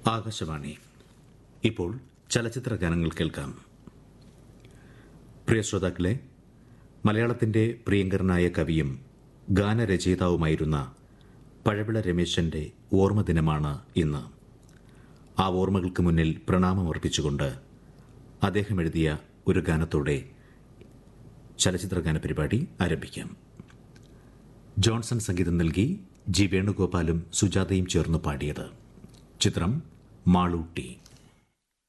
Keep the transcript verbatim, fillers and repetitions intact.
ആകാശവാണി. ഇപ്പോൾ ചലച്ചിത്ര ഗാനങ്ങൾ കേൾക്കാം. പ്രിയ ശ്രോതാക്കളെ, മലയാളത്തിന്റെ പ്രിയങ്കരനായ കവിയും ഗാനരചയിതാവുമായിരുന്ന പഴവിള രമേശന്റെ ഓർമ്മദിനമാണ് ഇന്ന്. ആ ഓർമ്മകൾക്ക് മുന്നിൽ പ്രണാമമർപ്പിച്ചുകൊണ്ട് അദ്ദേഹം എഴുതിയ ഒരു ഗാനത്തോടെ ചലച്ചിത്ര ഗാന പരിപാടി ആരംഭിക്കാം. ജോൺസൺ സംഗീതം നൽകി ജി വേണുഗോപാലും സുജാതയും ചേർന്ന് പാടിയത്. ചിത്രം മാളൂട്ടി.